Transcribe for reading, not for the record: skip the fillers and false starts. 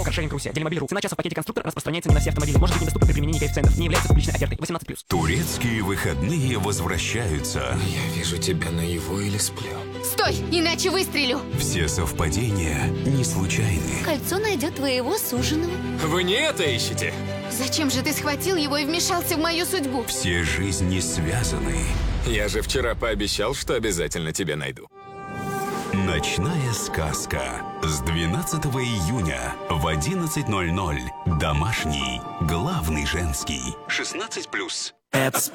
ОАО «Каршеринг Руси». Делимобиль.ру. Цена часа в пакете «Конструктор» распространяется не на все автомобили. Может быть недоступна при применении коэффициентов. Не является публичной офертой. 18+. Турецкие выходные возвращаются. Я вижу тебя наяву или сплю. Стой, иначе выстрелю. Все совпадения не случайны. Кольцо найдет твоего суженого. Вы не это ищете? Зачем же ты схватил его и вмешался в мою судьбу? Все жизни связаны. Я же вчера пообещал, что обязательно тебя найду. Ночная сказка. С 12 июня в 11:00. Домашний, главный женский. 16+.